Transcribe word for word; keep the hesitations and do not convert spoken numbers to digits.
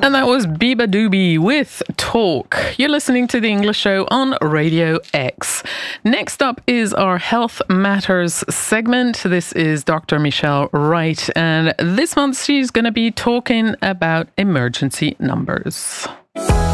And that was Biba Doobie with Talk. You're listening to The English Show on Radio X. Next up is our Health Matters segment. This is Doctor Michelle Wright, and this month she's going to be talking about emergency numbers.